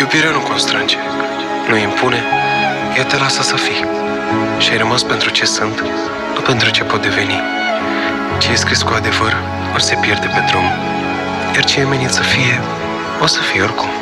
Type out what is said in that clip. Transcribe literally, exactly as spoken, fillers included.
Iubirea nu constrânge, nu impune, ea te lasă să fii. Și ai rămas pentru ce sunt, nu pentru ce pot deveni. Ce e scris cu adevăr, o să se pierde pe drum, iar ce e menit să fie, o să fie oricum.